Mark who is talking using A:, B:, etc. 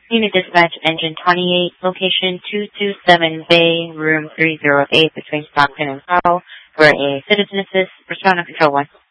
A: Unit Dispatch Engine 28, location 227 Bay, room 308 between Stockton and Powell, for a citizen assist, respond on control 1.